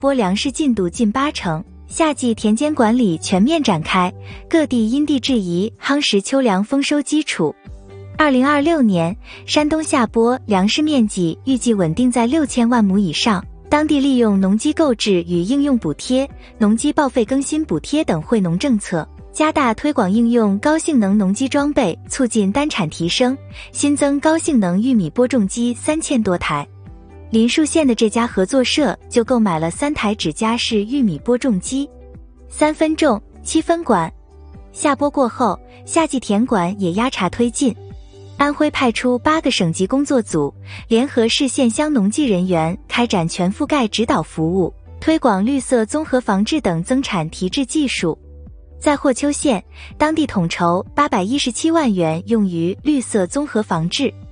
播粮食进度近80%，夏季田间管理全面展开，各地因地制宜夯实秋粮丰收基础。2026年，山东夏播粮食面积预计稳定在6000万亩以上。当地利用农机购置与应用补贴、农机报废更新补贴等惠农政策，加大推广应用高性能农机装备，促进单产提升，新增高性能玉米播种机3000多台。临沭县的这家合作社就购买了3台指甲式玉米播种机，3分种7分管。夏播过后，夏季田管也压茬推进。安徽派出8个省级工作组，联合市县乡农技人员开展全覆盖指导服务，推广绿色综合防治等增产提质技术。在霍邱县，当地统筹817万元用于绿色综合防治，